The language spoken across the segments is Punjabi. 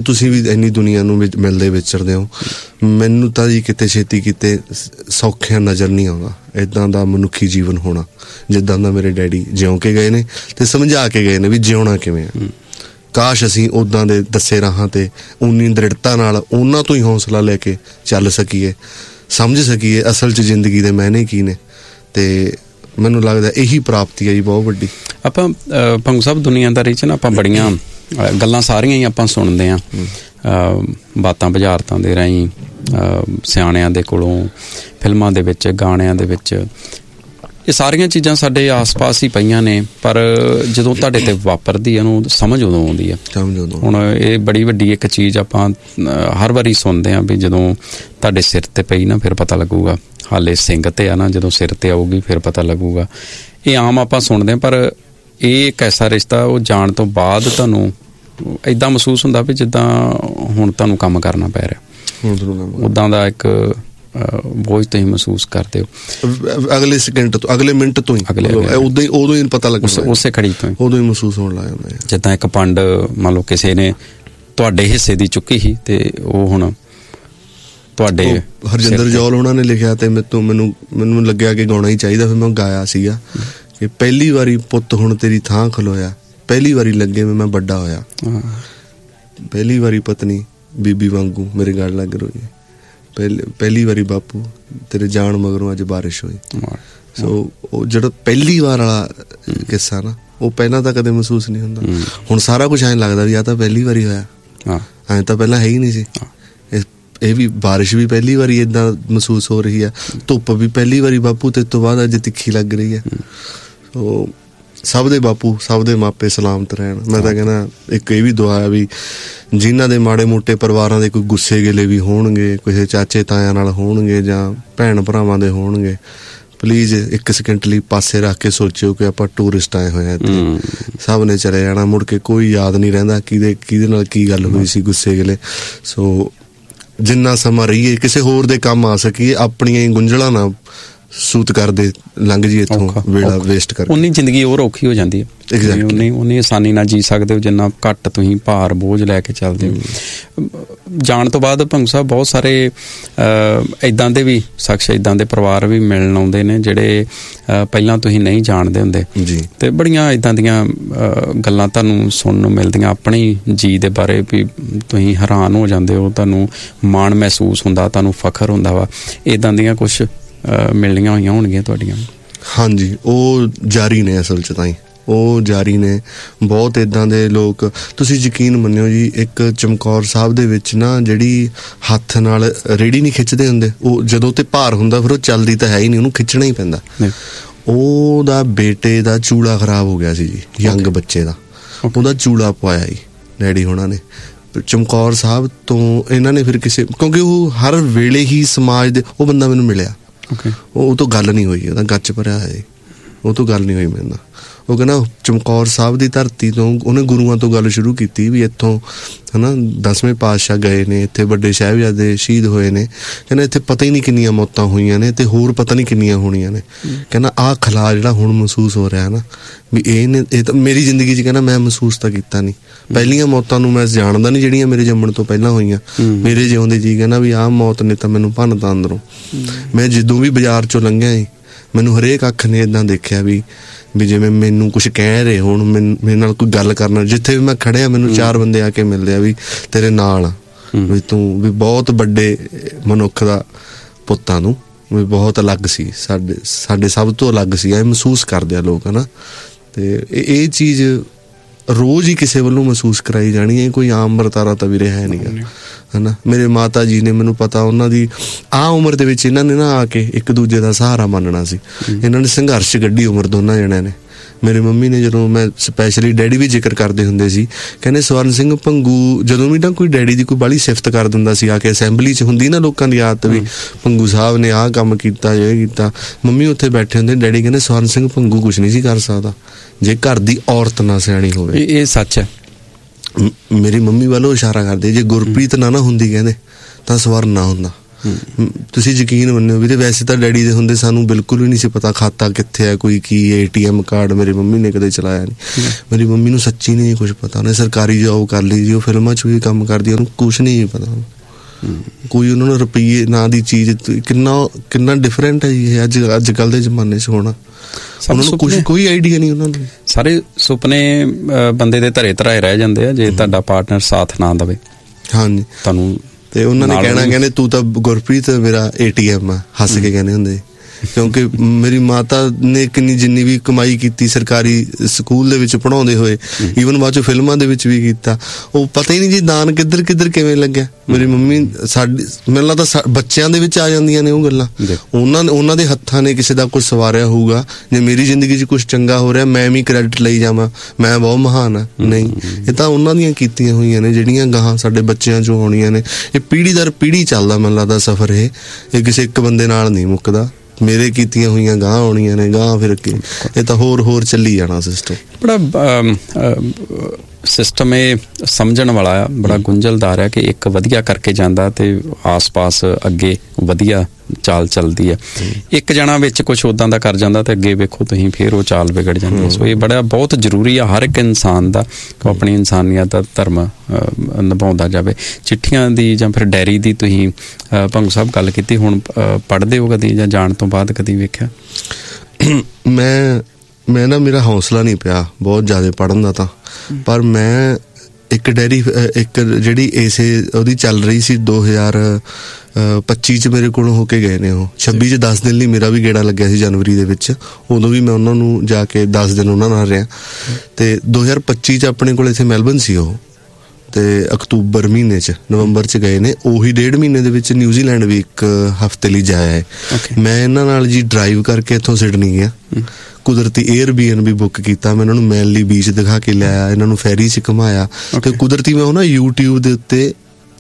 ਤੁਸੀਂ ਵੀ ਇੰਨੀ ਦੁਨੀਆ ਨੂੰ ਮਿਲਦੇ ਵਿਚਰਦੇ ਹੋ, ਮੈਨੂੰ ਤਾਂ ਜੀ ਕਿਤੇ ਛੇਤੀ ਕਿਤੇ ਸੌਖਿਆਂ ਨਜ਼ਰ ਨਹੀਂ ਆਉਂਦਾ ਇੱਦਾਂ ਦਾ ਮਨੁੱਖੀ ਜੀਵਨ ਹੋਣਾ ਜਿੱਦਾਂ ਦਾ ਮੇਰੇ ਡੈਡੀ ਜਿਉਂ ਕੇ ਗਏ ਨੇ ਅਤੇ ਸਮਝਾ ਕੇ ਗਏ ਨੇ ਵੀ ਜਿਉਣਾ ਕਿਵੇਂ ਆ। ਕਾਸ਼ ਅਸੀਂ ਉੱਦਾਂ ਦੇ ਦੱਸੇ ਰਾਹਾਂ 'ਤੇ ਉਨੀ ਦ੍ਰਿੜਤਾ ਨਾਲ ਉਹਨਾਂ ਤੋਂ ਹੀ ਹੌਸਲਾ ਲੈ ਕੇ ਚੱਲ ਸਕੀਏ, ਸਮਝ ਸਕੀਏ ਅਸਲ 'ਚ ਜ਼ਿੰਦਗੀ ਦੇ ਮਾਇਨੇ ਕੀ ਨੇ। ਅਤੇ ਮੈਨੂੰ ਲੱਗਦਾ ਇਹੀ ਪ੍ਰਾਪਤੀ ਹੈ ਜੀ ਬਹੁਤ ਵੱਡੀ। ਆਪਾਂ ਭੰਗੂ ਸਾਹਿਬ ਦੁਨੀਆਦਾਰੀ 'ਚ ਨਾ ਆਪਾਂ ਬੜੀਆਂ ਗੱਲਾਂ ਸਾਰੀਆਂ ਹੀ ਆਪਾਂ ਸੁਣਦੇ ਹਾਂ, ਬਾਤਾਂ ਬੁਝਾਰਤਾਂ ਦੇ ਰਾਹੀਂ, ਸਿਆਣਿਆਂ ਦੇ ਕੋਲੋਂ, ਫਿਲਮਾਂ ਦੇ ਵਿੱਚ, ਗਾਣਿਆਂ ਦੇ ਵਿੱਚ, ਇਹ ਸਾਰੀਆਂ ਚੀਜ਼ਾਂ ਸਾਡੇ ਆਸ ਪਾਸ ਹੀ ਪਈਆਂ ਨੇ। ਪਰ ਜਦੋਂ ਤੁਹਾਡੇ ਤੇ ਵਾਪਰਦੀ ਹੈ ਉਹਨੂੰ ਸਮਝ ਉਦੋਂ ਆਉਂਦੀ ਆ। ਹੁਣ ਇਹ ਬੜੀ ਵੱਡੀ ਇੱਕ ਚੀਜ਼ ਆਪਾਂ ਹਰ ਵਾਰੀ ਸੁਣਦੇ ਹਾਂ ਵੀ ਜਦੋਂ ਤੁਹਾਡੇ ਸਿਰ ਤੇ ਪਈ ਨਾ ਫਿਰ ਪਤਾ ਲੱਗੂਗਾ, ਹਾਲੇ ਸਿੰਘ ਤੇ ਆ ਨਾ, ਜਦੋਂ ਸਿਰ ਤੇ ਆਊਗੀ ਫਿਰ ਪਤਾ ਲੱਗੂਗਾ। ਇਹ ਆਮ ਆਪਾਂ ਸੁਣਦੇ ਹਾਂ, ਪਰ ਇਹ ਇੱਕ ਐਸਾ ਰਿਸ਼ਤਾ ਉਹ ਜਾਣ ਤੋਂ ਬਾਅਦ ਤੁਹਾਨੂੰ ਇੱਦਾਂ ਮਹਿਸੂਸ ਹੁੰਦਾ ਵੀ ਜਿੱਦਾਂ ਹੁਣ ਤੁਹਾਨੂੰ ਕੰਮ ਕਰਨਾ ਪੈ ਰਿਹਾ, ਉੱਦਾਂ ਦਾ ਇੱਕ ਬੋਝ ਤੁਸੀਂ ਮਹਿਸੂਸ ਕਰਦੇ ਹੋ ਅਗਲੇ ਸੈਕਿੰਡ ਤੋਂ, ਅਗਲੇ ਮਿੰਟ ਤੋਂ ਹੀ, ਉਦੋਂ ਹੀ ਪਤਾ ਲੱਗਦਾ, ਉਸੇ ਘੜੀ ਤੋਂ ਹੀ ਉਦੋਂ ਹੀ ਮਹਿਸੂਸ ਹੋਣ ਲੱਗ ਜਾਂਦਾ। ਜਿੱਦਾਂ ਇੱਕ ਪੰਡ ਮੰਨ ਲਓ ਕਿਸੇ ਨੇ ਤੁਹਾਡੇ ਹਿੱਸੇ ਦੀ ਚੁੱਕੀ ਸੀ ਅਤੇ ਉਹ ਹੁਣ ਤੁਹਾਡੇ ਹਰਜਿੰਦਰ ਜੌਲ ਉਹਨਾਂ ਨੇ ਲਿਖਿਆ ਅਤੇ ਮੈਨੂੰ ਲੱਗਿਆ ਕਿ ਗਾਉਣਾ ਹੀ ਚਾਹੀਦਾ, ਫਿਰ ਮੈਂ ਗਾਇਆ ਸੀਗਾ ਕਿ ਪਹਿਲੀ ਵਾਰੀ ਪੁੱਤ ਹੁਣ ਤੇਰੀ ਥਾਂ ਖਲੋਇਆ, ਪਹਿਲੀ ਵਾਰੀ ਲੱਗੇ ਮੈਂ ਵੱਡਾ ਹੋਇਆ, ਪਹਿਲੀ ਵਾਰੀ ਪਤਨੀ ਬੀਬੀ ਵਾਂਗੂ ਮੇਰੇ ਗਲ ਲੱਗ ਰੋਈ, ਪਹਿਲੀ ਵਾਰੀ ਬਾਪੂ ਤੇਰੇ ਜਾਣ ਮਗਰੋਂ ਅੱਜ ਬਾਰਿਸ਼ ਹੋਈ। ਸੋ ਉਹ ਜਿਹੜਾ ਪਹਿਲੀ ਵਾਰ ਵਾਲਾ ਕਿੱਸਾ ਨਾ, ਉਹ ਪਹਿਲਾਂ ਤਾਂ ਕਦੇ ਮਹਿਸੂਸ ਨਹੀਂ ਹੁੰਦਾ। ਹੁਣ ਸਾਰਾ ਕੁਛ ਐਂ ਲੱਗਦਾ ਵੀ ਆਹ ਤਾਂ ਪਹਿਲੀ ਵਾਰੀ ਹੋਇਆ, ਐਂ ਤਾਂ ਪਹਿਲਾਂ ਹੈ ਹੀ ਨਹੀਂ ਸੀ। ਇਹ ਵੀ ਬਾਰਿਸ਼ ਵੀ ਪਹਿਲੀ ਵਾਰੀ ਇੱਦਾਂ ਮਹਿਸੂਸ ਹੋ ਰਹੀ ਹੈ, ਧੁੱਪ ਵੀ ਪਹਿਲੀ ਵਾਰੀ ਬਾਪੂ ਤੇ ਤੋਂ ਬਾਅਦ ਅੱਜ ਤਿੱਖੀ ਲੱਗ ਰਹੀ ਹੈ। ਸੋ ਸਭ ਦੇ ਬਾਪੂ, ਸਭ ਦੇ ਮਾਪੇ ਸਲਾਮਤ ਰਹਿਣ। ਮੈਂ ਤਾਂ ਕਹਿੰਦਾ ਇੱਕ ਇਹ ਵੀ ਦੁਆ ਹੈ ਵੀ ਜਿਨ੍ਹਾਂ ਦੇ ਮਾੜੇ ਮੋਟੇ ਪਰਿਵਾਰਾਂ ਦੇ ਕੋਈ ਗੁੱਸੇ ਗਿਲੇ ਵੀ ਹੋਣਗੇ, ਕਿਸੇ ਚਾਚੇ ਤਾਇਆਂ ਨਾਲ ਹੋਣਗੇ ਜਾਂ ਭੈਣ ਭਰਾਵਾਂ ਦੇ ਹੋਣਗੇ, ਪਲੀਜ਼ ਇੱਕ ਸਕਿੰਟ ਲਈ ਪਾਸੇ ਰੱਖ ਕੇ ਸੋਚਿਓ ਕਿ ਆਪਾਂ ਟੂਰਿਸਟ ਆਏ ਹੋਏ ਹਾਂ ਇੱਥੇ, ਸਭ ਨੇ ਚਲੇ ਜਾਣਾ, ਮੁੜ ਕੇ ਕੋਈ ਯਾਦ ਨਹੀਂ ਰਹਿੰਦਾ ਕਿਹਦੇ ਨਾਲ ਕੀ ਗੱਲ ਹੋਈ ਸੀ, ਗੁੱਸੇ ਗਿਲੇ। ਸੋ ਜਿੰਨਾ ਸਮਾਂ ਰਹੀਏ ਕਿਸੇ ਹੋਰ ਦੇ ਕੰਮ ਆ ਸਕੀਏ, ਆਪਣੀਆਂ ਹੀ ਗੁੰਝਲਾਂ ਨਾ ਸੂਤ ਕਰਦੇ ਲੰਘ ਜੀ ਇੱਥੋਂ ਵੇਲਾ ਵੇਸਟ ਕਰਕੇ, ਉਨੀ ਜ਼ਿੰਦਗੀ ਹੋਰ ਔਖੀ ਹੋ ਜਾਂਦੀ ਹੈ। ਉਨੀ ਆਸਾਨੀ ਨਾਲ ਜੀ ਸਕਦੇ ਹੋ ਜਿੰਨਾ ਘੱਟ ਤੁਸੀਂ ਭਾਰ ਬੋਝ ਲੈ ਕੇ ਚੱਲਦੇ ਹੋ। ਜਾਣ ਤੋਂ ਬਾਅਦ ਭੰਗੂ ਸਾਹਿਬ ਬਹੁਤ ਸਾਰੇ ਇੱਦਾਂ ਦੇ ਵੀ ਸ਼ਖਸ, ਇੱਦਾਂ ਦੇ ਪਰਿਵਾਰ ਵੀ ਮਿਲਣ ਆਉਂਦੇ ਨੇ ਜਿਹੜੇ ਪਹਿਲਾਂ ਤੁਸੀਂ ਨਹੀਂ ਜਾਣਦੇ ਹੁੰਦੇ ਜੀ, ਅਤੇ ਬੜੀਆਂ ਇੱਦਾਂ ਦੀਆਂ ਗੱਲਾਂ ਤੁਹਾਨੂੰ ਸੁਣਨ ਨੂੰ ਮਿਲਦੀਆਂ ਆਪਣੇ ਜੀ ਦੇ ਬਾਰੇ ਵੀ ਤੁਸੀਂ ਹੈਰਾਨ ਹੋ ਜਾਂਦੇ ਹੋ, ਤੁਹਾਨੂੰ ਮਾਣ ਮਹਿਸੂਸ ਹੁੰਦਾ, ਤੁਹਾਨੂੰ ਫਖਰ ਹੁੰਦਾ ਵਾ। ਇੱਦਾਂ ਦੀਆਂ ਕੁਛ ਮਿਲਣੀਆਂ ਹੋਈਆਂ ਹੋਣਗੀਆਂ ਤੁਹਾਡੀਆਂ? ਹਾਂਜੀ, ਉਹ ਜਾਰੀ ਨੇ ਅਸਲ 'ਚ, ਤਾਂ ਹੀ ਉਹ ਜਾਰੀ ਨੇ। ਬਹੁਤ ਇੱਦਾਂ ਦੇ ਲੋਕ, ਤੁਸੀਂ ਯਕੀਨ ਮੰਨਿਓ ਜੀ, ਇੱਕ ਚਮਕੌਰ ਸਾਹਿਬ ਦੇ ਵਿੱਚ ਨਾ ਜਿਹੜੀ ਹੱਥ ਨਾਲ ਰੇਹੜੀ ਨਹੀਂ ਖਿੱਚਦੇ ਹੁੰਦੇ, ਉਹ ਜਦੋਂ ਤੇ ਭਾਰ ਹੁੰਦਾ ਫਿਰ ਉਹ ਚੱਲਦੀ ਤਾਂ ਹੈ ਹੀ ਨਹੀਂ, ਉਹਨੂੰ ਖਿੱਚਣਾ ਹੀ ਪੈਂਦਾ। ਉਹਦਾ ਬੇਟੇ ਦਾ ਚੂੜਾ ਖਰਾਬ ਹੋ ਗਿਆ ਸੀ ਜੀ, ਯੰਗ ਬੱਚੇ ਦਾ, ਉਹਦਾ ਚੂੜਾ ਪਵਾਇਆ ਜੀ ਡੈਡੀ ਹੋਣਾ ਨੇ ਚਮਕੌਰ ਸਾਹਿਬ ਤੋਂ। ਇਹਨਾਂ ਨੇ ਫਿਰ ਕਿਸੇ, ਕਿਉਂਕਿ ਉਹ ਹਰ ਵੇਲੇ ਹੀ ਸਮਾਜ ਦੇ, ਉਹ ਬੰਦਾ ਮੈਨੂੰ ਮਿਲਿਆ, ਉਹ ਤੋਂ ਗੱਲ ਨਹੀਂ ਹੋਈ, ਉਹਦਾ ਗੱਚ ਭਰਿਆ ਹੈ, ਉਹ ਤੋਂ ਗੱਲ ਨਹੀਂ ਹੋਈ ਮੇਰੇ ਨਾਲ। ਉਹ ਕਹਿੰਦਾ ਚਮਕੌਰ ਸਾਹਿਬ ਦੀ ਧਰਤੀ ਤੋਂ ਉਹਨੇ ਗੁਰੂਆਂ ਤੋਂ ਗੱਲ ਸ਼ੁਰੂ ਕੀਤੀ ਵੀ ਇੱਥੋਂ ਹੈ ਨਾ 10ਵੇਂ ਪਾਤਸ਼ਾਹ ਗਏ ਨੇ, ਇੱਥੇ ਵੱਡੇ ਸਾਹਿਬਜ਼ਾਦੇ ਸ਼ਹੀਦ ਹੋਏ ਨੇ, ਕਹਿੰਦਾ ਇੱਥੇ ਪਤਾ ਹੀ ਨਹੀਂ ਕਿੰਨੀਆਂ ਮੌਤਾਂ ਹੋਈਆਂ ਨੇ ਅਤੇ ਹੋਰ ਪਤਾ ਨਹੀਂ ਕਿੰਨੀਆਂ ਹੋਣੀਆਂ ਨੇ। ਕਹਿੰਦਾ ਆਹ ਖਲਾ ਜਿਹੜਾ ਹੁਣ ਮਹਿਸੂਸ ਹੋ ਰਿਹਾ ਨਾ ਵੀ ਇਹ ਤਾਂ ਮੇਰੀ ਜ਼ਿੰਦਗੀ 'ਚ ਕਹਿੰਦਾ ਮੈਂ ਮਹਿਸੂਸ ਤਾਂ ਕੀਤਾ ਨਹੀਂ। ਪਹਿਲੀਆਂ ਮੌਤਾਂ ਨੂੰ ਮੈਂ ਜਾਣਦਾ ਨਹੀਂ ਜਿਹੜੀਆਂ ਮੇਰੇ ਜੰਮਣ ਤੋਂ ਪਹਿਲਾਂ ਹੋਈਆਂ, ਮੇਰੇ ਜਿਉਂਦੇ ਜੀ ਕਹਿੰਦਾ ਵੀ ਆਹ ਮੌਤ ਨੇ ਤਾਂ ਮੈਨੂੰ ਭੰਨਤਾ ਅੰਦਰੋਂ। ਮੈਂ ਜਦੋਂ ਵੀ ਬਾਜ਼ਾਰ 'ਚੋਂ ਲੰਘਿਆ ਸੀ ਮੈਨੂੰ ਹਰੇਕ ਅੱਖ ਨੇ ਇੱਦਾਂ ਦੇਖਿਆ ਵੀ ਜਿਵੇਂ ਮੈਨੂੰ ਕੁਛ ਕਹਿ ਰਹੇ ਹੋਣ, ਮੇਰੇ ਨਾਲ ਕੋਈ ਗੱਲ ਕਰਨਾ। ਜਿੱਥੇ ਵੀ ਮੈਂ ਖੜਿਆ ਮੈਨੂੰ 4 ਬੰਦੇ ਆ ਕੇ ਮਿਲਦੇ ਆ ਵੀ ਤੇਰੇ ਨਾਲ ਆ, ਵੀ ਤੂੰ ਵੀ ਬਹੁਤ ਵੱਡੇ ਮਨੁੱਖ ਦਾ ਪੁੱਤਾਂ ਨੂੰ ਵੀ ਬਹੁਤ ਅਲੱਗ ਸੀ, ਸਾਡੇ ਸਭ ਤੋਂ ਅਲੱਗ ਸੀ, ਇਹ ਮਹਿਸੂਸ ਕਰਦੇ ਆ ਲੋਕ, ਹੈ ਨਾ। ਅਤੇ ਇਹ ਚੀਜ਼ ਰੋਜ਼ ਹੀ ਕਿਸੇ ਵੱਲੋਂ ਮਹਿਸੂਸ ਕਰਾਈ ਜਾਣੀ ਹੈ, ਕੋਈ ਆਮ ਵਰਤਾਰਾ ਤਾਂ ਵੀਰੇ ਹੈ ਨਹੀਂ ਗਾ, ਹੈ ਨਾ। ਮੇਰੇ ਮਾਤਾ ਜੀ ਨੇ, ਮੈਨੂੰ ਪਤਾ ਉਹਨਾਂ ਦੀ ਆਹ ਉਮਰ ਦੇ ਵਿੱਚ ਇਹਨਾਂ ਨੇ ਨਾ ਆ ਕੇ ਇੱਕ ਦੂਜੇ ਦਾ ਸਹਾਰਾ ਮੰਨਣਾ ਸੀ, ਇਹਨਾਂ ਨੇ ਸੰਘਰਸ਼ ਕੱਢੀ ਉਮਰ ਦੋਨਾਂ ਜਣਿਆਂ ਨੇ। ਮੇਰੇ ਮੰਮੀ ਨੇ, ਜਦੋਂ ਮੈਂ ਸਪੈਸ਼ਲੀ ਡੈਡੀ ਵੀ ਜ਼ਿਕਰ ਕਰਦੇ ਹੁੰਦੇ ਸੀ, ਕਹਿੰਦੇ ਸਵਰਨ ਸਿੰਘ ਭੰਗੂ ਜਦੋਂ ਵੀ ਨਾ ਕੋਈ ਡੈਡੀ ਦੀ ਕੋਈ ਬਾਹਲੀ ਸਿਫਤ ਕਰ ਦਿੰਦਾ ਸੀ ਆ ਕੇ, ਅਸੈਂਬਲੀ 'ਚ ਹੁੰਦੀ ਨਾ ਲੋਕਾਂ ਦੀ ਆਦਤ ਵੀ ਭੰਗੂ ਸਾਹਿਬ ਨੇ ਆਹ ਕੰਮ ਕੀਤਾ, ਇਹ ਕੀਤਾ, ਮੰਮੀ ਉੱਥੇ ਬੈਠੇ ਹੁੰਦੇ, ਡੈਡੀ ਕਹਿੰਦੇ ਸਵਰਨ ਸਿੰਘ ਭੰਗੂ ਕੁਛ ਨਹੀਂ ਸੀ ਕਰ ਸਕਦਾ ਜੇ ਘਰ ਦੀ ਔਰਤ ਨਾ ਸਿਆਣੀ ਹੋਵੇ। ਇਹ ਸੱਚ ਹੈ। ਮੇਰੀ ਮੰਮੀ ਵੱਲੋਂ ਇਸ਼ਾਰਾ ਕਰਦੇ, ਜੇ ਗੁਰਪ੍ਰੀਤ ਨਾ ਹੁੰਦੀ ਕਹਿੰਦੇ ਤਾਂ ਸਵਰਨ ਨਾ ਹੁੰਦਾ। ਤੁਸੀਂ ਯਕੀਨ ਮੰਨਿਓ ਵੀਰੇ, ਵੈਸੇ ਤਾਂ ਡੈਡੀ ਦੇ ਹੁੰਦੇ ਸਾਨੂੰ ਬਿਲਕੁਲ ਵੀ ਨਹੀਂ ਸੀ ਪਤਾ ਖਾਤਾ ਕਿੱਥੇ ਹੈ, ਕੋਈ ਕੀ ATM ਕਾਰਡ ਮੇਰੀ ਮੰਮੀ ਨੇ ਕਦੇ ਚਲਾਇਆ ਨਹੀਂ। ਮੇਰੀ ਮੰਮੀ ਨੂੰ ਸੱਚੀ ਨਹੀਂ ਕੁਝ ਪਤਾ, ਉਹਨੇ ਸਰਕਾਰੀ ਜੋਬ ਕਰ ਲਈ ਜੀ, ਉਹ ਫਿਲਮਾਂ 'ਚ ਵੀ ਕੰਮ ਕਰਦੀ, ਉਹਨੂੰ ਕੁਛ ਨਹੀਂ ਪਤਾ। ਕੋਈ ਉਹਨਾਂ ਨੂੰ ਰੁਪਈਏ ਨਾਂ ਦੀ ਚੀਜ਼ ਕਿੰਨਾ ਡਿਫਰੈਂਟ ਹੈ ਜੀ ਇਹ ਅੱਜ ਕੱਲ੍ਹ ਦੇ ਜ਼ਮਾਨੇ 'ਚ ਹੋਣਾ। ਉਹਨਾਂ ਨੂੰ ਕੁਝ ਕੋਈ ਆਈਡੀਆ ਨਹੀਂ। ਉਹਨਾਂ ਨੂੰ ਸਾਰੇ ਸੁਪਨੇ ਬੰਦੇ ਦੇ ਧਰੇ ਧਰਾਏ ਰਹਿ ਜਾਂਦੇ ਆ ਜੇ ਤੁਹਾਡਾ ਪਾਰਟਨਰ ਸਾਥ ਨਾ ਦੇਵੇ। ਹਾਂਜੀ ਤੁਹਾਨੂੰ ਤੇ ਉਹਨਾਂ ਨੇ ਕਹਿਣਾ, ਕਹਿੰਦੇ ਤੂੰ ਤਾਂ ਗੁਰਪ੍ਰੀਤ ਮੇਰਾ ATM ਆ, ਹੱਸ ਕੇ ਕਹਿੰਦੇ ਹੁੰਦੇ। ਕਿਉਂਕਿ ਮੇਰੀ ਮਾਤਾ ਨੇ ਜਿੰਨੀ ਵੀ ਕਮਾਈ ਕੀਤੀ ਸਰਕਾਰੀ ਸਕੂਲ ਦੇ ਵਿੱਚ ਪੜ੍ਹਾਉਂਦੇ ਹੋਏ, ਈਵਨ ਬਾਅਦ ਚੋਂ ਫਿਲਮਾਂ ਦੇ ਵਿੱਚ ਵੀ ਕੀਤਾ, ਉਹ ਪਤਾ ਹੀ ਨਹੀਂ ਜੀ ਦਾਨ ਕਿੱਧਰ ਕਿਵੇਂ ਲੱਗਿਆ। ਮੇਰੀ ਮੰਮੀ ਸਾਡੀ ਮੈਨੂੰ ਲੱਗਦਾ ਬੱਚਿਆਂ ਦੇ ਵਿੱਚ ਆ ਜਾਂਦੀਆਂ ਨੇ ਉਹ ਗੱਲਾਂ। ਉਹਨਾਂ ਦੇ ਹੱਥਾਂ ਨੇ ਕਿਸੇ ਦਾ ਕੁਝ ਸਵਾਰਿਆ ਹੋਊਗਾ। ਜੇ ਮੇਰੀ ਜ਼ਿੰਦਗੀ 'ਚ ਕੁਝ ਚੰਗਾ ਹੋ ਰਿਹਾ ਮੈਂ ਵੀ ਕ੍ਰੈਡਿਟ ਲਈ ਜਾਵਾਂ, ਮੈਂ ਬਹੁਤ ਮਹਾਨ ਆ, ਨਹੀਂ। ਇਹ ਤਾਂ ਉਹਨਾਂ ਦੀਆਂ ਕੀਤੀਆਂ ਹੋਈਆਂ ਨੇ ਜਿਹੜੀਆਂ ਗਾਹਾਂ ਸਾਡੇ ਬੱਚਿਆਂ 'ਚੋਂ ਆਉਣੀਆਂ ਨੇ। ਇਹ ਪੀੜ੍ਹੀ ਦਰ ਪੀੜ੍ਹੀ ਚੱਲਦਾ ਮੈਨੂੰ ਲੱਗਦਾ ਸਫ਼ਰ। ਇਹ ਕਿਸੇ ਇੱਕ ਬੰਦੇ ਨਾਲ ਨਹੀਂ ਮੁੱਕਦਾ। ਮੇਰੇ ਕੀਤੀਆਂ ਹੋਈਆਂ ਗਾਂ ਆਉਣੀਆਂ ਨੇ, ਗਾਂ ਫਿਰ ਅੱਗੇ ਇਹ ਤਾਂ ਹੋਰ ਚੱਲੀ ਜਾਣਾ ਸਿਸਟਮ। ਬੜਾ ਸਿਸਟਮ ਇਹ ਸਮਝਣ ਵਾਲਾ ਆ, ਬੜਾ ਗੁੰਝਲਦਾਰ ਹੈ ਕਿ ਇੱਕ ਵਧੀਆ ਕਰਕੇ ਜਾਂਦਾ ਤੇ ਆਸ-ਪਾਸ ਅੱਗੇ ਵਧੀਆ ਚਾਲ ਚੱਲਦੀ ਹੈ। ਇੱਕ ਜਣਾ ਵਿੱਚ ਕੁਛ ਉੱਦਾਂ ਦਾ ਕਰ ਜਾਂਦਾ ਤੇ ਅੱਗੇ ਵੇਖੋ ਤੁਸੀਂ ਫਿਰ ਉਹ ਚਾਲ ਵਿਗੜ ਜਾਂਦੀ। ਸੋ ਇਹ ਬੜਾ ਬਹੁਤ ਜ਼ਰੂਰੀ ਆ ਹਰ ਇੱਕ ਇਨਸਾਨ ਦਾ ਕਿ ਆਪਣੀ ਇਨਸਾਨੀਅਤ ਦਾ ਧਰਮ ਨਿਭਾਉਂਦਾ ਜਾਵੇ। ਚਿੱਠੀਆਂ ਦੀ ਜਾਂ ਫਿਰ ਡਾਇਰੀ ਦੀ ਤੁਸੀਂ ਭੰਗੂ ਸਾਹਿਬ ਗੱਲ ਕੀਤੀ, ਹੁਣ ਪੜ੍ਹਦੇ ਹੋ ਕਦੀ ਜਾਂ ਜਾਣ ਤੋਂ ਬਾਅਦ ਕਦੀ ਵੇਖਿਆ? ਮੈਂ ਨਾ ਮੇਰਾ ਹੌਸਲਾ ਨਹੀਂ ਪਿਆ ਬਹੁਤ ਜ਼ਿਆਦਾ ਪੜ੍ਹਨ ਦਾ ਤਾਂ, ਪਰ ਮੈਂ ਇੱਕ ਡਾਇਰੀ ਇੱਕ ਜਿਹੜੀ ਇਸੇ ਉਹਦੀ ਚੱਲ ਰਹੀ ਸੀ 2025 'ਚ ਮੇਰੇ ਕੋਲੋਂ ਹੋ ਕੇ ਗਏ ਨੇ ਉਹ। 26 'ਚ 10 ਦਿਨ ਲਈ ਮੇਰਾ ਵੀ ਗੇੜਾ ਲੱਗਿਆ ਸੀ ਜਨਵਰੀ ਦੇ ਵਿੱਚ, ਉਦੋਂ ਵੀ ਮੈਂ ਉਹਨਾਂ ਨੂੰ ਜਾ ਕੇ 10 ਦਿਨ ਉਹਨਾਂ ਨਾਲ ਰਿਹਾ। ਤੇ 2025 'ਚ ਆਪਣੇ ਕੋਲ ਇੱਥੇ ਮੈਲਬਨ ਸੀ ਉਹ, ਤੇ ਅਕਤੂਬਰ ਮਹੀਨੇ 'ਚ ਨਵੰਬਰ 'ਚ ਗਏ ਨੇ। ਉਹੀ 1.5 ਮਹੀਨੇ ਦੇ ਵਿੱਚ ਨਿਊਜ਼ੀਲੈਂਡ ਵੀ ਇੱਕ ਹਫ਼ਤੇ ਲਈ ਜਾਇਆ ਹੈ। ਮੈਂ ਇਹਨਾਂ ਨਾਲ ਜੀ ਡਰਾਈਵ ਕਰਕੇ ਇੱਥੋਂ ਸਿਡਨੀ ਗਿਆ, ਕੁਦਰਤੀ Airbnb ਬੁੱਕ ਕੀਤਾ, ਮੈਂ ਇਹਨਾਂ ਨੂੰ ਮੈਨਲੀ ਬੀਚ ਦਿਖਾ ਕੇ ਲਿਆਇਆ, ਇਹਨਾਂ ਨੂੰ ਫੈਰੀ 'ਚ ਘੁਮਾਇਆ ਤੇ ਕੁਦਰਤੀ ਮੈਂ ਉਹ ਨਾ YouTube ਦੇ ਉੱਤੇ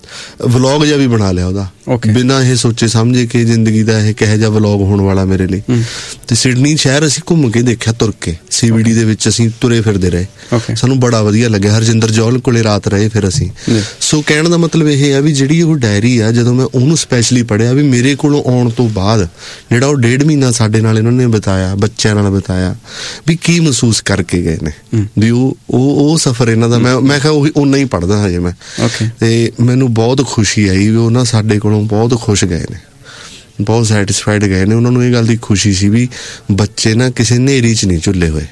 ਵਲੌਗ ਜਿਹਾ ਵੀ ਬਣਾ ਲਿਆ ਉਹਦਾ, ਬਿਨਾਂ ਇਹ ਸੋਚੇ ਸਮਝੇ ਕਿ ਜ਼ਿੰਦਗੀ ਦਾ ਇਹ ਕਿਹੋ ਜਿਹਾ ਵਲੌਗ ਹੋਣ ਵਾਲਾ ਮੇਰੇ ਲਈ। ਤੇ ਸਿਡਨੀ ਸ਼ਹਿਰ ਅਸੀਂ ਘੁੰਮ ਕੇ ਦੇਖਿਆ, ਤੁਰ ਕੇ CBD ਦੇ ਵਿੱਚ ਅਸੀਂ ਤੁਰੇ ਫਿਰਦੇ ਰਹੇ, ਸਾਨੂੰ ਬੜਾ ਵਧੀਆ ਲੱਗਿਆ। ਹਰਜਿੰਦਰ ਜੌਹਲ ਕੋਲੇ ਰਾਤ ਰਹੇ ਫਿਰ ਅਸੀਂ। ਸੋ ਕਹਿਣ ਦਾ ਮਤਲਬ ਇਹ ਆ ਵੀ ਜਿਹੜੀ ਉਹ ਡਾਇਰੀ ਆ, ਜਦੋਂ ਮੈਂ ਉਹਨੂੰ ਸਪੈਸ਼ਲੀ ਪੜ੍ਹਿਆ ਵੀ ਮੇਰੇ ਕੋਲੋਂ ਆਉਣ ਤੋਂ ਬਾਅਦ ਜਿਹੜਾ ਉਹ 1.5 ਮਹੀਨਾ ਸਾਡੇ ਨਾਲ ਇਹਨਾਂ ਨੇ ਬਿਤਾਇਆ, ਬੱਚਿਆਂ ਨਾਲ ਬਿਤਾਇਆ, ਵੀ ਕੀ ਮਹਿਸੂਸ ਕਰਕੇ ਗਏ ਨੇ, ਵੀ ਉਹ ਸਫ਼ਰ ਇਹਨਾਂ ਦਾ। ਮੈਂ ਕਿਹਾ ਉਹੀ ਓਨਾ ਹੀ ਪੜ੍ਹਦਾ ਹਜੇ ਮੈਂ। ਤੇ ਮੈਨੂੰ ਬਹੁਤ ਖੁਸ਼ੀ ਆਈ ਵੀ ਉਹ ਨਾ ਸਾਡੇ ਕੋਲੋਂ ਬਹੁਤ ਖੁਸ਼ ਗਏ ਨੇ, ਬਹੁਤ ਸੈਟਿਸਫਾਈਡ ਗਏ ਨੇ। ਉਹਨਾਂ ਨੂੰ ਇਹ ਗੱਲ ਦੀ ਖੁਸ਼ੀ ਸੀ ਵੀ ਬੱਚੇ ਨਾ ਕਿਸੇ ਨੇਰੀ 'ਚ ਨਹੀਂ ਝੁੱਲੇ ਹੋਏ,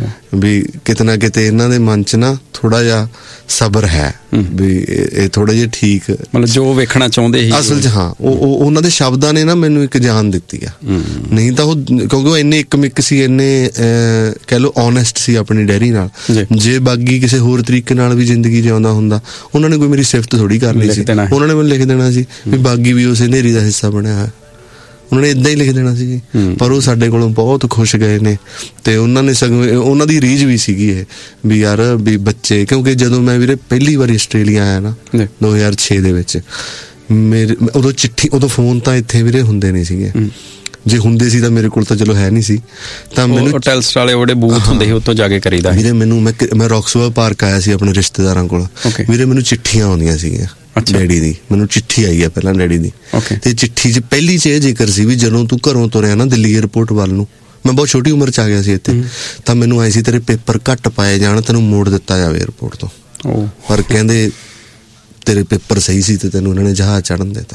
ਵੀ ਕਿਤੇ ਨਾ ਕਿਤੇ ਇਹਨਾਂ ਦੇ ਮਨ 'ਚ ਨਾ ਥੋੜਾ ਜਿਹਾ ਸਬਰ ਹੈ, ਵੀ ਇਹ ਥੋੜਾ ਜਿਹਾ ਠੀਕ ਮਤਲਬ ਜੋ ਵੇਖਣਾ ਚਾਹੁੰਦੇ ਸੀ ਅਸਲ 'ਚ। ਹਾਂ, ਉਹ ਉਹਨਾਂ ਦੇ ਸ਼ਬਦਾਂ ਨੇ ਨਾ ਮੈਨੂੰ ਇੱਕ ਜਾਨ ਦਿੱਤੀ ਆ। ਨਹੀਂ ਤਾਂ ਉਹ, ਕਿਉਂਕਿ ਉਹ ਇੰਨੇ ਇੱਕਮਿੱਕ ਸੀ, ਇੰਨੇ ਕਹਿ ਲਓ ਓਨੈਸਟ ਸੀ ਆਪਣੀ ਡਾਇਰੀ ਨਾਲ। ਜੇ ਬਾਗੀ ਕਿਸੇ ਹੋਰ ਤਰੀਕੇ ਨਾਲ ਵੀ ਜ਼ਿੰਦਗੀ ਜਿਉਂਦਾ ਹੁੰਦਾ, ਉਹਨਾਂ ਨੇ ਕੋਈ ਮੇਰੀ ਸਿਫਤ ਥੋੜੀ ਕਰਨੀ ਸੀ, ਉਹਨਾਂ ਨੇ ਮੈਨੂੰ ਲਿਖ ਦੇਣਾ ਸੀ ਵੀ ਬਾਗੀ ਵੀ ਉਸੇ ਹਨੇਰੀ ਦਾ ਹਿੱਸਾ ਬਣਿਆ ਹੋਇਆ, ਉਹਨਾਂ ਨੇ ਏਦਾਂ ਹੀ ਲਿਖ ਦੇਣਾ ਸੀ। ਪਰ ਉਹ ਸਾਡੇ ਕੋਲੋਂ ਬਹੁਤ ਖੁਸ਼ ਗਏ ਨੇ ਤੇ ਉਹਨਾਂ ਨੇ ਸਗੋਂ ਉਹਨਾਂ ਦੀ ਰੀਝ ਵੀ ਸੀਗੀ ਇਹ ਵੀ ਯਾਰ ਵੀ ਬੱਚੇ, ਕਿਉਂਕਿ ਜਦੋਂ ਮੈਂ ਵੀਰੇ ਪਹਿਲੀ ਵਾਰੀ ਆਸਟ੍ਰੇਲੀਆ ਆਇਆ ਨਾ 2006 ਦੇ ਵਿੱਚ, ਮੇਰੇ ਉਦੋਂ ਫੋਨ ਤਾਂ ਇੱਥੇ ਵੀਰੇ ਹੁੰਦੇ ਨਹੀਂ ਸੀਗੇ, ਜੇ ਹੁੰਦੇ ਸੀ ਤਾਂ ਮੇਰੇ ਕੋਲ ਤਾਂ ਚਲੋ ਹੈ ਨਹੀਂ ਸੀ, ਤਾਂ ਮੈਨੂੰ ਟੈਲਸਟ ਵਾਲੇ ਉਹਦੇ ਬੂਥ ਹੁੰਦੇ ਸੀ, ਉੱਥੋਂ ਜਾ ਕੇ ਕਰੀਦਾ ਵੀਰੇ। ਮੈਨੂੰ ਮੈਂ ਰੌਕਸਵਰ ਪਾਰਕ ਆਇਆ ਸੀ ਆਪਣੇ ਰਿਸ਼ਤੇਦਾਰਾਂ ਕੋਲ, ਵੀਰੇ ਮੈਨੂੰ ਚਿੱਠੀਆਂ ਆਉਂਦੀਆਂ ਸੀਗੀਆਂ ਡੈਡੀ ਦੀ, ਮੈਨੂੰ ਚਿੱਠੀ ਆਈ ਆ ਪਹਿਲਾਂ ਡੈਡੀ ਦੀ, ਤੇ ਚਿੱਠੀ 'ਚ ਪਹਿਲੀ 'ਚ ਇਹ ਜ਼ਿਕਰ ਸੀ ਵੀ ਜਦੋਂ ਤੂੰ ਘਰੋਂ ਤੁਰਿਆ ਨਾ ਦਿੱਲੀ ਏਅਰਪੋਰਟ ਵੱਲ ਨੂੰ, ਮੈਂ ਬਹੁਤ ਛੋਟੀ ਉਮਰ 'ਚ ਆ ਗਿਆ ਸੀ ਇੱਥੇ, ਤਾਂ ਮੈਨੂੰ ਆਏ ਸੀ ਤੇਰੇ ਪੇਪਰ ਘੱਟ ਪਾਏ ਜਾਣ, ਤੈਨੂੰ ਮੋੜ ਦਿੱਤਾ ਜਾਵੇ ਏਅਰਪੋਰਟ ਤੋਂ, ਪਰ ਕਹਿੰਦੇ ਤੇਰੇ ਪੇਪਰ ਸਹੀ ਸੀ ਤੇ ਤੈਨੂੰ ਇਹਨਾਂ ਨੇ ਜਹਾਜ਼ ਚੜ੍ਹਨ ਦਿੱਤਾ।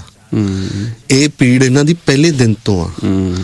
ਇਹ ਪੀੜ ਇਹਨਾਂ ਦੀ ਪਹਿਲੇ ਦਿਨ ਤੋਂ ਆ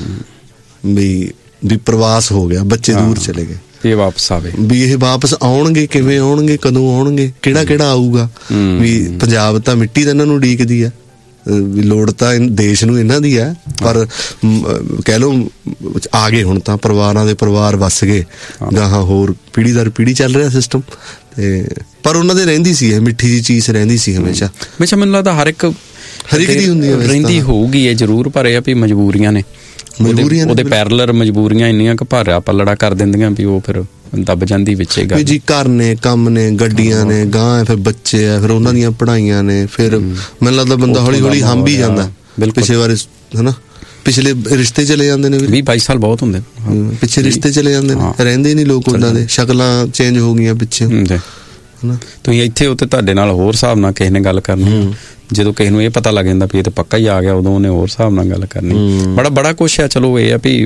ਵੀ ਪ੍ਰਵਾਸ ਹੋ ਗਿਆ, ਬੱਚੇ ਦੂਰ ਚਲੇ ਗਏ, ਇਹ ਵਾਪਸ ਆਵੇ, ਵੀ ਇਹ ਵਾਪਸ ਆਉਣਗੇ, ਕਿਵੇਂ ਆਉਣਗੇ, ਕਦੋਂ ਆਉਣਗੇ, ਕਿਹੜਾ ਆਊਗਾ, ਵੀ ਪੰਜਾਬ ਤਾਂ ਮਿੱਟੀ ਤਾਂ ਇਹਨਾਂ ਨੂੰ ਉਡੀਕਦੀ ਆ, ਵੀ ਲੋੜ ਤਾਂ ਦੇਸ਼ ਨੂੰ ਇਹਨਾਂ ਦੀ ਆ, ਪਰ ਕਹਿ ਲਓ ਆ ਗਏ ਹੁਣ ਤਾਂ, ਪਰਿਵਾਰਾਂ ਦੇ ਪਰਿਵਾਰ ਵੱਸ ਗਏ ਗਾਹਾਂ, ਹੋਰ ਪੀੜ੍ਹੀ ਦਰ ਪੀੜ੍ਹੀ ਚੱਲ ਰਿਹਾ ਸਿਸਟਮ। ਤੇ ਪਰ ਉਹਨਾਂ ਦੇ ਰਹਿੰਦੀ ਸੀ ਇਹ ਮਿੱਠੀ ਜਿਹੀ ਚੀਜ਼, ਰਹਿੰਦੀ ਸੀ ਹਮੇਸ਼ਾ। ਮੈਨੂੰ ਲੱਗਦਾ ਹਰ ਇੱਕ ਦੀ ਹੁੰਦੀ ਹੈ, ਰਹਿੰਦੀ ਹੋਊਗੀ ਇਹ ਜ਼ਰੂਰ, ਪਰ ਇਹ ਆ ਵੀ ਮਜਬੂਰੀਆਂ ਨੇ, ਉਹਦੇ ਪੈਰਲਰ ਮਜਬੂਰੀਆਂ ਇੰਨੀਆਂ ਕਿ ਭਾਰਾ ਪੱਲੜਾ ਕਰ ਦਿੰਦੀਆਂ ਵੀ ਉਹ ਫਿਰ ਦੱਬ ਜਾਂਦੀ ਵਿੱਚ ਇਹ ਗੱਲ ਜੀ। ਘਰ ਨੇ, ਕੰਮ ਨੇ, ਗੱਡੀਆਂ ਨੇ, ਗਾਂ, ਫਿਰ ਬੱਚੇ ਆ, ਫਿਰ ਉਹਨਾਂ ਦੀਆਂ ਪੜ੍ਹਾਈਆਂ ਨੇ, ਫਿਰ ਮੈਨੂੰ ਲੱਗਦਾ ਬੰਦਾ ਹੌਲੀ ਹੌਲੀ ਹੰਭ ਹੀ ਜਾਂਦਾ। ਪਿਛਲੇ ਵਾਰ ਹਨਾ, ਪਿਛਲੇ ਰਿਸ਼ਤੇ ਚਲੇ ਜਾਂਦੇ ਨੇ, 20-22 ਸਾਲ ਬਹੁਤ ਹੁੰਦੇ ਪਿੱਛੇ ਰਿਸ਼ਤੇ ਚਲੇ ਜਾਂਦੇ ਨੇ, ਰਹਿੰਦੇ ਨਹੀਂ ਲੋਕ ਉਹਨਾਂ ਦੇ, ਸ਼ਕਲਾਂ ਚੇਂਜ ਹੋ ਗਈਆਂ ਪਿੱਛੇ। ਹਨਾ। ਤੁਸੀਂ ਇੱਥੇ ਹੋ ਤੇ ਤੁਹਾਡੇ ਨਾਲ ਹੋਰ ਹਿਸਾਬ ਨਾਲ ਕਿਸੇ ਨੇ ਗੱਲ ਕਰਨੀ, ਜਦੋਂ ਕਿਸੇ ਨੂੰ ਇਹ ਪਤਾ ਲੱਗ ਜਾਂਦਾ ਵੀ ਇਹ ਤਾਂ ਪੱਕਾ ਹੀ ਆ ਗਿਆ, ਉਦੋਂ ਉਹਨੇ ਹੋਰ ਹਿਸਾਬ ਨਾਲ ਗੱਲ ਕਰਨੀ। ਬੜਾ ਕੁਛ ਹੈ। ਚਲੋ ਇਹ ਆ ਵੀ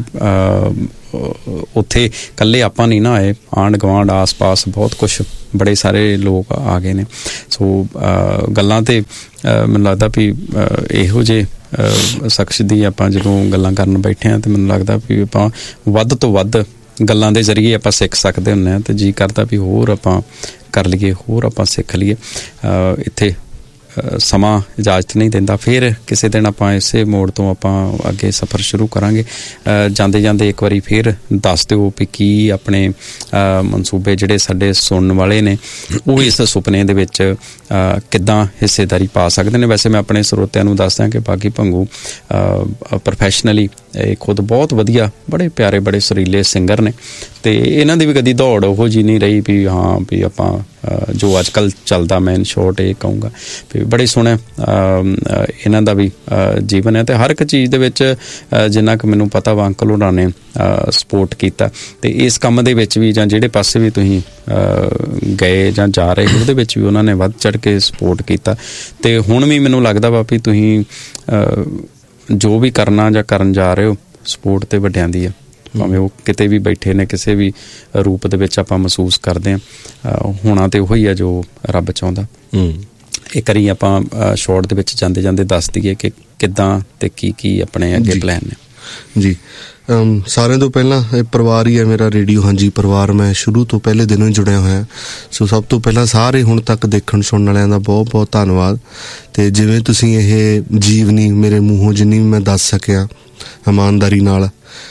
ਉੱਥੇ ਇਕੱਲੇ ਆਪਾਂ ਨਹੀਂ ਨਾ ਆਏ, ਆਂਢ ਗੁਆਂਢ ਆਸ ਪਾਸ ਬਹੁਤ ਕੁਛ ਬੜੇ ਸਾਰੇ ਲੋਕ ਆ ਗਏ ਨੇ। ਸੋ ਗੱਲਾਂ ਤੇ ਮੈਨੂੰ ਲੱਗਦਾ ਵੀ ਇਹੋ ਜਿਹੇ ਸ਼ਖਸ ਦੀ ਆਪਾਂ ਜਦੋਂ ਗੱਲਾਂ ਕਰਨ ਬੈਠੇ ਹਾਂ ਤੇ ਮੈਨੂੰ ਲੱਗਦਾ ਵੀ ਆਪਾਂ ਵੱਧ ਤੋਂ ਵੱਧ ਗੱਲਾਂ ਦੇ ਜ਼ਰੀਏ ਆਪਾਂ ਸਿੱਖ ਸਕਦੇ ਹੁੰਦੇ ਹਾਂ। ਤੇ ਜੀ ਕਰਦਾ ਵੀ ਹੋਰ ਆਪਾਂ ਕਰ ਲਈਏ, ਹੋਰ ਆਪਾਂ ਸਿੱਖ ਲਈਏ। ਇੱਥੇ ਸਮਾਂ ਇਜਾਜ਼ਤ ਨਹੀਂ ਦਿੰਦਾ। ਫਿਰ ਕਿਸੇ ਦਿਨ ਆਪਾਂ ਇਸੇ ਮੋੜ ਤੋਂ ਆਪਾਂ ਅੱਗੇ ਸਫ਼ਰ ਸ਼ੁਰੂ ਕਰਾਂਗੇ। ਜਾਂਦੇ ਜਾਂਦੇ ਇੱਕ ਵਾਰੀ ਫਿਰ ਦੱਸ ਦਿਓ ਵੀ ਕੀ ਆਪਣੇ ਮਨਸੂਬੇ ਜਿਹੜੇ ਸਾਡੇ ਸੁਣਨ ਵਾਲੇ ਨੇ ਉਹ ਇਸ ਸੁਪਨੇ ਦੇ ਵਿੱਚ ਕਿੱਦਾਂ ਹਿੱਸੇਦਾਰੀ ਪਾ ਸਕਦੇ ਨੇ। ਵੈਸੇ ਮੈਂ ਆਪਣੇ ਸਰੋਤਿਆਂ ਨੂੰ ਦੱਸਦਾ ਕਿ ਬਾਗੀ ਭੰਗੂ ਪ੍ਰੋਫੈਸ਼ਨਲੀ ਖੁਦ ਬਹੁਤ ਵਧੀਆ, ਬੜੇ ਪਿਆਰੇ, ਬੜੇ ਸੁਰੀਲੇ ਸਿੰਗਰ ਨੇ। ਅਤੇ ਇਹਨਾਂ ਦੀ ਵੀ ਕਦੀ ਦੌੜ ਉਹੋ ਜਿਹੀ ਨਹੀਂ ਰਹੀ ਵੀ ਹਾਂ ਵੀ ਆਪਾਂ ਜੋ ਅੱਜ ਕੱਲ੍ਹ ਚੱਲਦਾ, ਮੈਂ ਇਨ ਸ਼ੋਰਟ ਇਹ ਕਹੂੰਗਾ ਵੀ ਬੜੇ ਸੋਹਣਾ ਇਹਨਾਂ ਦਾ ਵੀ ਜੀਵਨ ਹੈ। ਅਤੇ ਹਰ ਇੱਕ ਚੀਜ਼ ਦੇ ਵਿੱਚ ਜਿੰਨਾ ਕੁ ਮੈਨੂੰ ਪਤਾ ਵਾ ਅੰਕਲ ਹੋਰਾਂ ਨੇ ਸਪੋਰਟ ਕੀਤਾ। ਅਤੇ ਇਸ ਕੰਮ ਦੇ ਵਿੱਚ ਵੀ ਜਾਂ ਜਿਹੜੇ ਪਾਸੇ ਵੀ ਤੁਸੀਂ ਗਏ ਜਾਂ ਜਾ ਰਹੇ ਉਹਦੇ ਵਿੱਚ ਵੀ ਉਹਨਾਂ ਨੇ ਵੱਧ ਚੜ੍ਹ ਕੇ ਸਪੋਰਟ ਕੀਤਾ। ਅਤੇ ਹੁਣ ਵੀ ਮੈਨੂੰ ਲੱਗਦਾ ਵਾ ਵੀ ਤੁਸੀਂ ਜੋ ਵੀ ਕਰਨਾ ਜਾਂ ਕਰਨ ਜਾ ਰਹੇ ਹੋ, ਸਪੋਰਟ ਤੇ ਵੱਡਿਆਂ ਦੀ ਆ, ਭਾਵੇਂ ਉਹ ਕਿਤੇ ਵੀ ਬੈਠੇ ਨੇ, ਕਿਸੇ ਵੀ ਰੂਪ ਦੇ ਵਿੱਚ ਆਪਾਂ ਮਹਿਸੂਸ ਕਰਦੇ ਹਾਂ। ਹੋਣਾ ਤੇ ਉਹੀ ਆ ਜੋ ਰੱਬ ਚਾਹੁੰਦਾ। ਇੱਕ ਵਾਰੀ ਆਪਾਂ ਸ਼ੋਰਟ ਦੇ ਵਿੱਚ ਜਾਂਦੇ ਜਾਂਦੇ ਦੱਸ ਦਈਏ ਕਿ ਕਿੱਦਾਂ ਤੇ ਕੀ ਆਪਣੇ ਅੱਗੇ ਪਲਾਨ ਨੇ। ਜੀ, ਸਾਰਿਆਂ ਤੋਂ ਪਹਿਲਾਂ ਇਹ ਪਰਿਵਾਰ ਹੀ ਹੈ ਮੇਰਾ, ਰੇਡੀਓ ਹਾਂਜੀ ਪਰਿਵਾਰ। ਮੈਂ ਸ਼ੁਰੂ ਤੋਂ ਪਹਿਲੇ ਦਿਨੋਂ ਹੀ ਜੁੜਿਆ ਹੋਇਆ। ਸੋ ਸਭ ਤੋਂ ਪਹਿਲਾਂ ਸਾਰੇ ਹੁਣ ਤੱਕ ਦੇਖਣ ਸੁਣਨ ਵਾਲਿਆਂ ਦਾ ਬਹੁਤ ਬਹੁਤ ਧੰਨਵਾਦ। ਅਤੇ ਜਿਵੇਂ ਤੁਸੀਂ ਇਹ ਜੀਵਨੀ ਮੇਰੇ ਮੂੰਹੋਂ ਜਿੰਨੀ ਮੈਂ ਦੱਸ ਸਕਿਆ ਇਮਾਨਦਾਰੀ ਨਾਲ,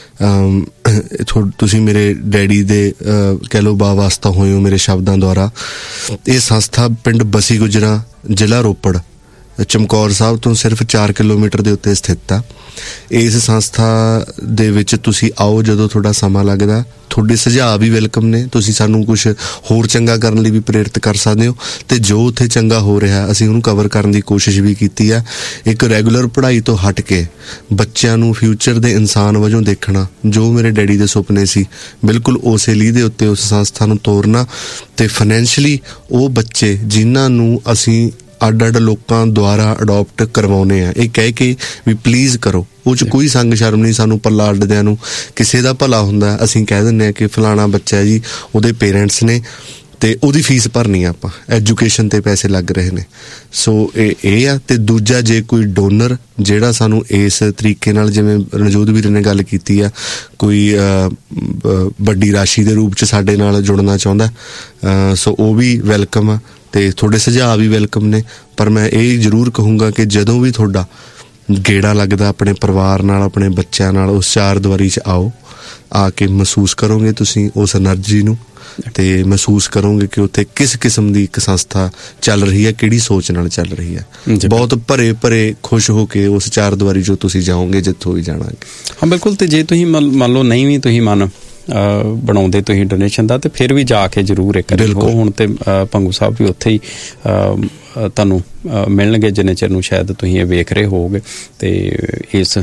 ਤੁਸੀਂ ਮੇਰੇ ਡੈਡੀ ਦੇ ਕਹਿ ਲਓ ਵਾਸਤਾ ਹੋਏ ਹੋ ਮੇਰੇ ਸ਼ਬਦਾਂ ਦੁਆਰਾ। ਇਹ ਸੰਸਥਾ ਪਿੰਡ ਬਸੀ ਗੁਜਰਾ, ਜ਼ਿਲ੍ਹਾ ਰੋਪੜ, ਚਮਕੌਰ ਸਾਹਿਬ ਤੋਂ ਸਿਰਫ 4 ਕਿਲੋਮੀਟਰ ਦੇ ਉੱਤੇ ਸਥਿਤ ਆ। ਇਸ ਸੰਸਥਾ ਦੇ ਵਿੱਚ ਤੁਸੀਂ ਆਓ ਜਦੋਂ ਤੁਹਾਡਾ ਸਮਾਂ ਲੱਗਦਾ। ਤੁਹਾਡੇ ਸੁਝਾਅ ਵੀ ਵੈਲਕਮ ਨੇ। ਤੁਸੀਂ ਸਾਨੂੰ ਕੁਛ ਹੋਰ ਚੰਗਾ ਕਰਨ ਲਈ ਵੀ ਪ੍ਰੇਰਿਤ ਕਰ ਸਕਦੇ ਹੋ। ਅਤੇ ਜੋ ਉੱਥੇ ਚੰਗਾ ਹੋ ਰਿਹਾ ਅਸੀਂ ਉਹਨੂੰ ਕਵਰ ਕਰਨ ਦੀ ਕੋਸ਼ਿਸ਼ ਵੀ ਕੀਤੀ ਆ। ਇੱਕ ਰੈਗੂਲਰ ਪੜ੍ਹਾਈ ਤੋਂ ਹਟ ਕੇ ਬੱਚਿਆਂ ਨੂੰ ਫਿਊਚਰ ਦੇ ਇਨਸਾਨ ਵਜੋਂ ਦੇਖਣਾ, ਜੋ ਮੇਰੇ ਡੈਡੀ ਦੇ ਸੁਪਨੇ ਸੀ, ਬਿਲਕੁਲ ਉਸੇ ਲੀਹ ਦੇ ਉੱਤੇ ਉਸ ਸੰਸਥਾ ਨੂੰ ਤੋਰਨਾ। ਅਤੇ ਫਾਈਨੈਂਸ਼ਲੀ ਉਹ ਬੱਚੇ ਜਿਨ੍ਹਾਂ ਨੂੰ ਅਸੀਂ ਅੱਡ ਲੋਕਾਂ ਦੁਆਰਾ ਅਡੋਪਟ ਕਰਵਾਉਂਦੇ ਆ, ਇਹ ਕਹਿ ਕੇ ਵੀ ਪਲੀਜ਼ ਕਰੋ, ਉਹ 'ਚ ਕੋਈ ਸੰਗ ਸ਼ਰਮ ਨਹੀਂ। ਸਾਨੂੰ ਪੱਲਾ ਅੱਡਦਿਆਂ ਨੂੰ ਕਿਸੇ ਦਾ ਭਲਾ ਹੁੰਦਾ, ਅਸੀਂ ਕਹਿ ਦਿੰਦੇ ਹਾਂ ਕਿ ਫਲਾਣਾ ਬੱਚਾ ਜੀ, ਉਹਦੇ ਪੇਰੈਂਟਸ ਨੇ ਅਤੇ ਉਹਦੀ ਫੀਸ ਭਰਨੀ ਆ, ਆਪਾਂ ਐਜੂਕੇਸ਼ਨ 'ਤੇ ਪੈਸੇ ਲੱਗ ਰਹੇ ਨੇ। ਸੋ ਇਹ ਆ। ਅਤੇ ਦੂਜਾ, ਜੇ ਕੋਈ ਡੋਨਰ ਜਿਹੜਾ ਸਾਨੂੰ ਇਸ ਤਰੀਕੇ ਨਾਲ, ਜਿਵੇਂ ਰਣਜੋਤ ਵੀਰ ਨੇ ਗੱਲ ਕੀਤੀ ਆ, ਕੋਈ ਵੱਡੀ ਰਾਸ਼ੀ ਦੇ ਰੂਪ 'ਚ ਸਾਡੇ ਨਾਲ ਜੁੜਨਾ ਚਾਹੁੰਦਾ, ਸੋ ਉਹ ਵੀ ਵੈਲਕਮ ਆ। ਅਤੇ ਤੁਹਾਡੇ ਸੁਝਾਅ ਵੀ ਵੈਲਕਮ ਨੇ। ਪਰ ਮੈਂ ਇਹ ਜ਼ਰੂਰ ਕਹੂੰਗਾ ਕਿ ਜਦੋਂ ਵੀ ਤੁਹਾਡਾ ਗੇੜਾ ਲੱਗਦਾ ਆਪਣੇ ਪਰਿਵਾਰ ਨਾਲ, ਆਪਣੇ ਬੱਚਿਆਂ ਨਾਲ, ਉਸ ਚਾਰ ਦੀਵਾਰੀ 'ਚ ਆਓ। ਆ ਕੇ ਮਹਿਸੂਸ ਕਰੋਗੇ ਤੁਸੀਂ ਉਸ ਐਨਰਜੀ ਨੂੰ, ਅਤੇ ਮਹਿਸੂਸ ਕਰੋਗੇ ਕਿ ਉੱਥੇ ਕਿਸ ਕਿਸਮ ਦੀ ਇੱਕ ਸੰਸਥਾ ਚੱਲ ਰਹੀ ਹੈ, ਕਿਹੜੀ ਸੋਚ ਨਾਲ ਚੱਲ ਰਹੀ ਹੈ। ਬਹੁਤ ਭਰੇ ਖੁਸ਼ ਹੋ ਕੇ ਉਸ ਚਾਰ ਦੀਵਾਰੀ 'ਚੋਂ ਤੁਸੀਂ ਜਾਓਗੇ ਜਿੱਥੋਂ ਵੀ ਜਾਣਾਗੇ। ਹਾਂ ਬਿਲਕੁਲ। ਅਤੇ ਜੇ ਤੁਸੀਂ ਮੰਨ ਲਓ ਨਹੀਂ ਵੀ ਤੁਸੀਂ ਮਨ ਬਣਾਉਂਦੇ ਤੁਸੀਂ ਡੋਨੇਸ਼ਨ ਦਾ, ਤੇ ਫਿਰ ਵੀ ਜਾ ਕੇ ਜ਼ਰੂਰ ਇੱਕ ਵਾਰੀ ਹੋ। ਹੁਣ ਤੇ ਭੰਗੂ ਸਾਹਿਬ ਵੀ ਉੱਥੇ ਹੀ ਤੁਹਾਨੂੰ ਮਿਲਣਗੇ ਜਿੰਨੇ ਚਿਰ ਨੂੰ ਸ਼ਾਇਦ ਤੁਸੀਂ ਇਹ ਵੇਖ ਰਹੇ ਹੋਵੋਗੇ, ਅਤੇ ਇਸ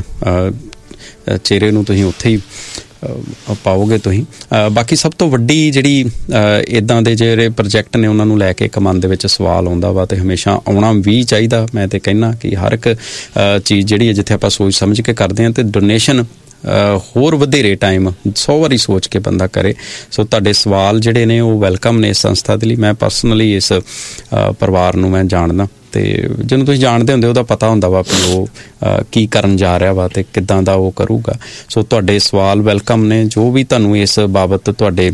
ਚਿਹਰੇ ਨੂੰ ਤੁਸੀਂ ਉੱਥੇ ਹੀ ਪਾਓਗੇ ਤੁਸੀਂ। ਬਾਕੀ ਸਭ ਤੋਂ ਵੱਡੀ ਜਿਹੜੀ ਇੱਦਾਂ ਦੇ ਜਿਹੜੇ ਪ੍ਰੋਜੈਕਟ ਨੇ ਉਹਨਾਂ ਨੂੰ ਲੈ ਕੇ ਇੱਕ ਮਨ ਦੇ ਵਿੱਚ ਸਵਾਲ ਆਉਂਦਾ ਵਾ, ਅਤੇ ਹਮੇਸ਼ਾ ਆਉਣਾ ਵੀ ਚਾਹੀਦਾ। ਮੈਂ ਤਾਂ ਕਹਿੰਦਾ ਕਿ ਹਰ ਇੱਕ ਚੀਜ਼ ਜਿਹੜੀ ਹੈ ਜਿੱਥੇ ਆਪਾਂ ਸੋਚ ਸਮਝ ਕੇ ਕਰਦੇ ਹਾਂ, ਅਤੇ ਡੋਨੇਸ਼ਨ ਹੋਰ ਵਧੇਰੇ ਟਾਈਮ 100 ਵਾਰੀ ਸੋਚ ਕੇ ਬੰਦਾ ਕਰੇ। ਸੋ ਤੁਹਾਡੇ ਸਵਾਲ ਜਿਹੜੇ ਨੇ ਉਹ ਵੈਲਕਮ ਨੇ ਇਸ ਸੰਸਥਾ ਦੇ ਲਈ। ਮੈਂ ਪਰਸਨਲੀ ਇਸ ਪਰਿਵਾਰ ਨੂੰ ਮੈਂ ਜਾਣਦਾ, ਅਤੇ ਜਿਹਨੂੰ ਤੁਸੀਂ ਜਾਣਦੇ ਹੁੰਦੇ ਉਹਦਾ ਪਤਾ ਹੁੰਦਾ ਵਾ ਵੀ ਉਹ ਕੀ ਕਰਨ ਜਾ ਰਿਹਾ ਵਾ ਅਤੇ ਕਿੱਦਾਂ ਦਾ ਉਹ ਕਰੂਗਾ। ਸੋ ਤੁਹਾਡੇ ਸਵਾਲ ਵੈਲਕਮ ਨੇ। ਜੋ ਵੀ ਤੁਹਾਨੂੰ ਇਸ ਬਾਬਤ ਤੁਹਾਡੇ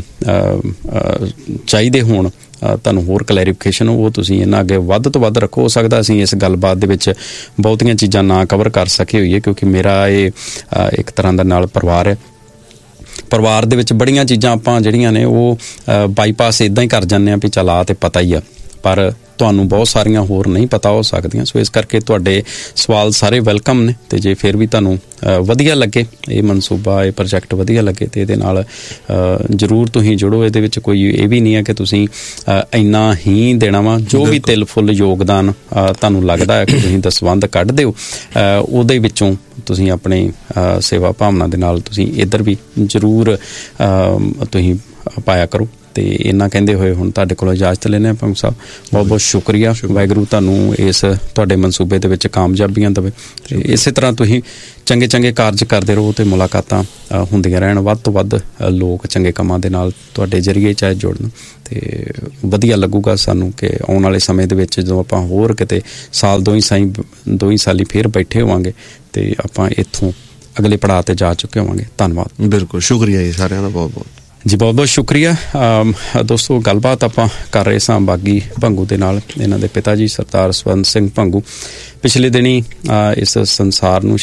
ਚਾਹੀਦੇ ਹੋਣ, ਤੁਹਾਨੂੰ ਹੋਰ ਕਲੈਰੀਫਿਕੇਸ਼ਨ, ਉਹ ਤੁਸੀਂ ਇਹਨਾਂ ਅੱਗੇ ਵੱਧ ਤੋਂ ਵੱਧ ਰੱਖੋ। ਹੋ ਸਕਦਾ ਅਸੀਂ ਇਸ ਗੱਲਬਾਤ ਦੇ ਵਿੱਚ ਬਹੁਤੀਆਂ ਚੀਜ਼ਾਂ ਨਾ ਕਵਰ ਕਰ ਸਕੇ ਹੋਈਏ, ਕਿਉਂਕਿ ਮੇਰਾ ਇਹ ਇੱਕ ਤਰ੍ਹਾਂ ਦਾ ਨਾਲ ਪਰਿਵਾਰ ਹੈ। ਪਰਿਵਾਰ ਦੇ ਵਿੱਚ ਬੜੀਆਂ ਚੀਜ਼ਾਂ ਆਪਾਂ ਜਿਹੜੀਆਂ ਨੇ ਉਹ ਬਾਈਪਾਸ ਇੱਦਾਂ ਹੀ ਕਰ ਜਾਂਦੇ ਹਾਂ ਵੀ ਚੱਲ ਆ ਤੇ ਪਤਾ ਹੀ ਆ, ਪਰ ਤੁਹਾਨੂੰ ਬਹੁਤ ਸਾਰੀਆਂ ਹੋਰ ਨਹੀਂ ਪਤਾ ਹੋ ਸਕਦੀਆਂ। ਸੋ ਇਸ ਕਰਕੇ ਤੁਹਾਡੇ ਸਵਾਲ ਸਾਰੇ ਵੈਲਕਮ ਨੇ। ਅਤੇ ਜੇ ਫਿਰ ਵੀ ਤੁਹਾਨੂੰ ਵਧੀਆ ਲੱਗੇ ਇਹ ਮਨਸੂਬਾ, ਇਹ ਪ੍ਰੋਜੈਕਟ ਵਧੀਆ ਲੱਗੇ, ਅਤੇ ਇਹਦੇ ਨਾਲ ਜ਼ਰੂਰ ਤੁਸੀਂ ਜੁੜੋ। ਇਹਦੇ ਵਿੱਚ ਕੋਈ ਇਹ ਵੀ ਨਹੀਂ ਹੈ ਕਿ ਤੁਸੀਂ ਇੰਨਾ ਹੀ ਦੇਣਾ ਵਾ। ਜੋ ਵੀ ਤਿਲ ਫੁੱਲ ਯੋਗਦਾਨ ਤੁਹਾਨੂੰ ਲੱਗਦਾ ਹੈ ਕਿ ਤੁਸੀਂ ਦਸਵੰਧ ਕੱਢ ਦਿਓ, ਉਹਦੇ ਵਿੱਚੋਂ ਤੁਸੀਂ ਆਪਣੀ ਸੇਵਾ ਭਾਵਨਾ ਦੇ ਨਾਲ ਤੁਸੀਂ ਇੱਧਰ ਵੀ ਜ਼ਰੂਰ ਤੁਸੀਂ ਪਾਇਆ ਕਰੋ। ਤੇ ਇਹਨਾਂ ਕਹਿੰਦੇ ਹੋਏ ਹੁਣ ਤੁਹਾਡੇ ਕੋਲੋਂ ਇਜਾਜ਼ਤ ਲੈਂਦੇ ਹਾਂ ਭੰਗੂ ਸਾਹਿਬ। ਬਹੁਤ ਬਹੁਤ ਸ਼ੁਕਰੀਆ। ਵਾਹਿਗੁਰੂ ਤੁਹਾਨੂੰ ਇਸ ਤੁਹਾਡੇ ਮਨਸੂਬੇ ਦੇ ਵਿੱਚ ਕਾਮਯਾਬੀਆਂ ਦੇਵੇ ਤੇ ਇਸੇ ਤਰ੍ਹਾਂ ਤੁਸੀਂ ਚੰਗੇ ਚੰਗੇ ਕਾਰਜ ਕਰਦੇ ਰਹੋ ਤੇ ਮੁਲਾਕਾਤਾਂ ਹੁੰਦੀਆਂ ਰਹਿਣ, ਵੱਧ ਤੋਂ ਵੱਧ ਲੋਕ ਚੰਗੇ ਕੰਮਾਂ ਦੇ ਨਾਲ ਤੁਹਾਡੇ ਜ਼ਰੀਏ ਚਾਹੇ ਜੁੜਨ ਤੇ ਵਧੀਆ ਲੱਗੂਗਾ ਸਾਨੂੰ ਕਿ ਆਉਣ ਵਾਲੇ ਸਮੇਂ ਦੇ ਵਿੱਚ ਜਦੋਂ ਆਪਾਂ ਹੋਰ ਕਿਤੇ ਸਾਲ ਦੋ ਹੀ ਸਾਲੀ ਫੇਰ ਬੈਠੇ ਹੋਵਾਂਗੇ ਤੇ ਆਪਾਂ ਇੱਥੋਂ ਅਗਲੇ ਪੜਾਅ ਤੇ ਜਾ ਚੁੱਕੇ ਹੋਵਾਂਗੇ। ਧੰਨਵਾਦ। ਬਿਲਕੁਲ ਸ਼ੁਕਰੀਆ ਜੀ ਸਾਰਿਆਂ ਦਾ, ਬਹੁਤ ਬਹੁਤ ਜੀ, ਬਹੁਤ ਬਹੁਤ ਸ਼ੁਕਰੀਆ। ਦੋਸਤੋ, ਗੱਲਬਾਤ ਆਪਾਂ ਕਰ ਰਹੇ ਸਾਂ ਬਾਗੀ ਭੰਗੂ ਦੇ ਨਾਲ। ਇਹਨਾਂ ਦੇ ਪਿਤਾ ਜੀ ਸਰਦਾਰ ਸਵਰਨ ਸਿੰਘ ਭੰਗੂ ਪਿਛਲੇ ਦਿਨੀ ਇਸ ਸੰਸਾਰ ਨੂੰ